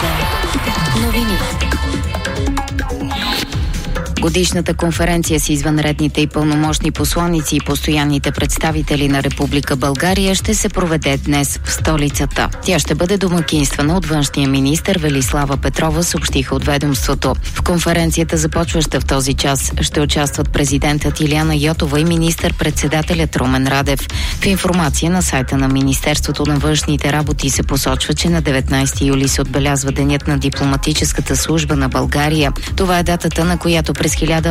Новини. Годишната конференция с извънредните и пълномощни посланици и постоянните представители на Република България ще се проведе днес в столицата. Тя ще бъде домакинствана от външния министър Велислава Петрова, съобщиха от ведомството. В конференцията, започваща в този час, ще участват президентът Илияна Йотова и министър-председателят Румен Радев. В информация на сайта на Министерството на външните работи се посочва, че на 19 юли се отбелязва Денят на дипломатическата служба на България. Това е датата, на която през